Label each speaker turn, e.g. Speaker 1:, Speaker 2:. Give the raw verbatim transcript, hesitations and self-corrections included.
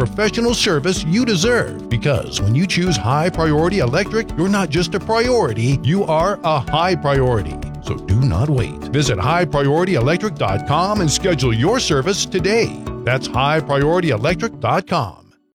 Speaker 1: professional service you deserve. Because when you choose High Priority Electric, you're not just a priority, you are a high priority. So do not wait. Visit high priority electric dot com and schedule your service today. That's high priority electric dot com.